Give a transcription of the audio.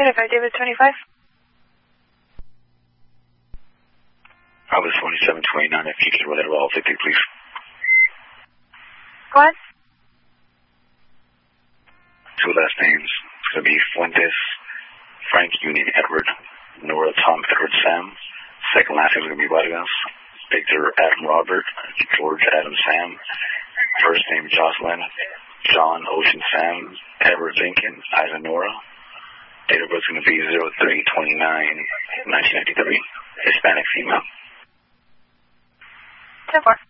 Identify David 25. August 2729, if you can run it all 50, please. Go ahead. Two last names. It's going to be Fuentes, Frank Union Edward, Nora Tom Edward Sam. Second last name is going to be Vargas, Victor Adam Robert, George Adam Sam. First name Jocelyn, John Ocean Sam, Edward Lincoln, Isa Nora. Date of birth is going to be 03/29/1993. Hispanic female. 10-4.